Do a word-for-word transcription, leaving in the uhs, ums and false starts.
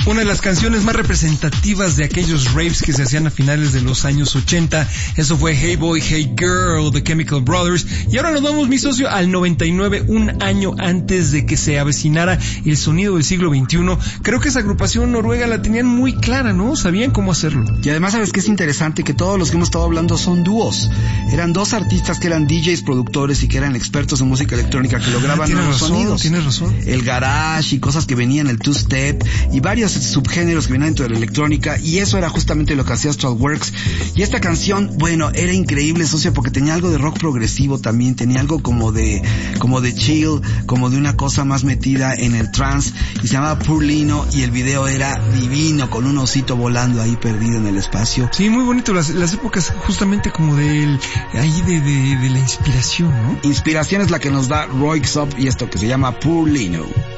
Una de las canciones más representativas de aquellos raves que se hacían a finales de los años ochenta, eso fue Hey Boy, Hey Girl, The Chemical Brothers. Y ahora nos vamos, mi socio, al noventa y nueve, un año antes de que se avecinara el sonido del siglo veintiuno. Creo que esa agrupación noruega la tenían muy clara, ¿no? Sabían cómo hacerlo. Y además, ¿sabes qué es interesante? Que todos los que hemos estado hablando son dúos. Eran dos artistas que eran D Js, productores y que eran expertos en música electrónica que lograban ah, nuevos razón, sonidos. Tienes razón. El garage y cosas que venían, el two-step y varios subgéneros que venían dentro de la electrónica, y eso era justamente lo que hacía Astralwerks. Y esta canción, bueno, era increíble, socio, porque tenía algo de rock progresivo también, tenía algo como de como de chill, como de una cosa más metida en el trance, y se llamaba Poor Lino, y el video era divino, con un osito volando ahí perdido en el espacio. Sí, muy bonito, las, las épocas justamente como del, ahí de, de, de la inspiración, ¿no? Inspiración es la que nos da Roy Xopp y esto que se llama Poor Lino.